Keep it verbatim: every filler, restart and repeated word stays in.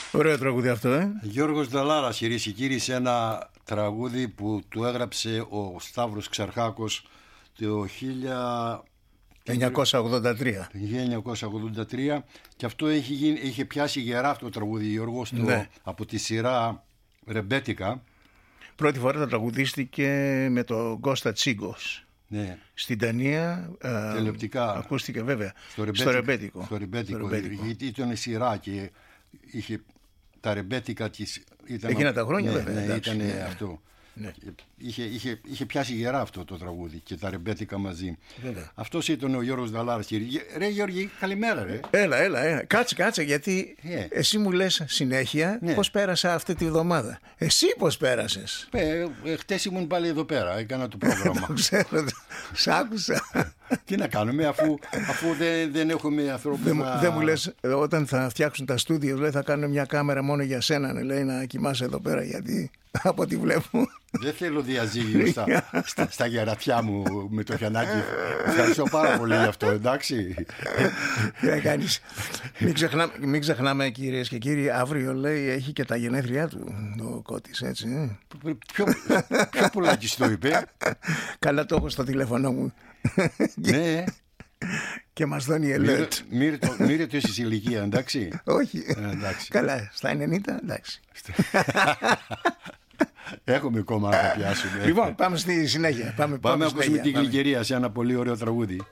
Ωραίο τραγούδι αυτό, ε. Γιώργος Δαλάρας, κυρίες και κύριοι, σε ένα τραγούδι που του έγραψε ο Σταύρος Ξαρχάκος το χίλια εννιακόσια ογδόντα τρία. χίλια εννιακόσια ογδόντα τρία, και αυτό είχε, γίνει, είχε πιάσει γερά αυτό το τραγούδι, Γιώργος, Ναι. από τη σειρά Ρεμπέτικα. Πρώτη φορά το τραγουδίστηκε με τον Κώστα Τσίγκος. Ναι. Στην Δανία ε, Τηλεοπτικά. ακούστηκε βέβαια Στο στο Ρεμπέτικο. Ρεμπέτικο. Στο Ρεμπέτικο, Στο Ρεμπέτικο. γιατί ήταν σειρά και είχε τα Ρεμπέτικα της. Ήταν, Εκείνα τα χρόνια, ναι, βέβαια, ναι, εντάξει, ήταν ναι. αυτό. Ναι. Είχε, είχε, είχε πιάσει γερά αυτό το τραγούδι και τα Ρεμπέτικα μαζί. Βέβαια. Αυτός ήταν ο Γιώργος Δαλάρας. Ρε Γιώργη, καλημέρα ρε. Έλα, έλα, έλα. Κάτσε, κάτσε, γιατί Ναι. εσύ μου λες συνέχεια Ναι. πώς πέρασα αυτή τη βδομάδα. Εσύ πώς πέρασες? Ε, ε, χτες ήμουν πάλι εδώ πέρα, έκανα το πρόγραμμα. Το ξέρω, σ' άκουσα. Τι να κάνουμε, αφού, αφού δεν, δεν έχουμε ανθρώπους Δεν μου- να... δεν μου λες, ε, όταν θα φτιάξουν τα στούντιο, λέει, θα κάνουν μια κάμερα μόνο για σένα, ναι, λέει, να κοιμάσαι εδώ πέρα, γιατί από ό,τι βλέπω. Δεν θέλω διαζύγιο στα, στα, στα γερατιά μου με το Γιαννάκη. Ευχαριστώ πάρα πολύ γι' αυτό, εντάξει. Τι να κάνεις. Μην, ξεχνά, μην ξεχνάμε, κυρίες και κύριοι, αύριο, λέει, έχει και τα γενέθλιά του ο Κώτης, έτσι. ε. Ποιο, ποιο πουλάκι το είπε. Καλά, το έχω στο τηλέφωνο μου. Ναι. Και μας δώνει Μύρε, alert. μύρε, το, μύρε το εσείς ηλικία, εντάξει. Όχι. Ε, εντάξει. Καλά, στα ενενήντα, εντάξει. Έχουμε ακόμα να τα πιάσουμε. Λοιπόν, πάμε στη συνέχεια. Πάμε, Πάμε να στη ακούσουμε συνέχεια. την Πάμε. Γλυκερία σε ένα πολύ ωραίο τραγούδι.